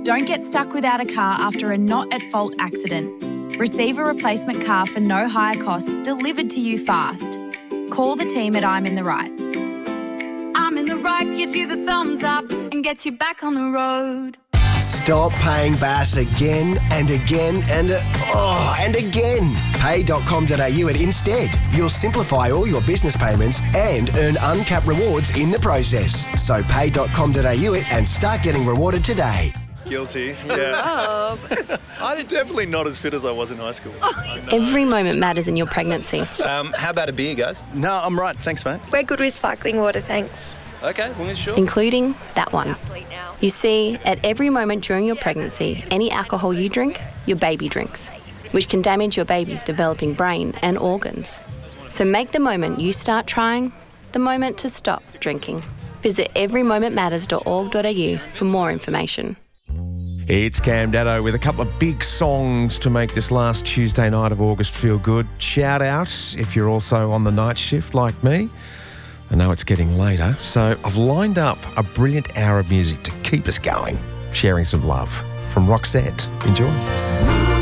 Don't get stuck without a car after a not-at-fault accident. Receive a replacement car for no higher cost delivered to you fast. Call the team at I'm in the Right. I'm in the Right gives you the thumbs up and gets you back on the road. Stop paying Bass again and again and again. Pay.com.au and instead. You'll simplify all your business payments and earn uncapped rewards in the process. So pay.com.au and start getting rewarded today. Guilty, yeah. I'm definitely not as fit as I was in high school. Every moment matters in your pregnancy. How about a beer, guys? No, I'm right. Thanks, mate. We're good with sparkling water, thanks. Okay, as long as sure. Including that one. You see, at every moment during your pregnancy, any alcohol you drink, your baby drinks, which can damage your baby's developing brain and organs. So make the moment you start trying the moment to stop drinking. Visit everymomentmatters.org.au for more information. It's Cam Daddo with a couple of big songs to make this last Tuesday night of August feel good. Shout out if you're also on the night shift like me. I know it's getting later, so I've lined up a brilliant hour of music to keep us going, sharing some love from Roxette. Enjoy.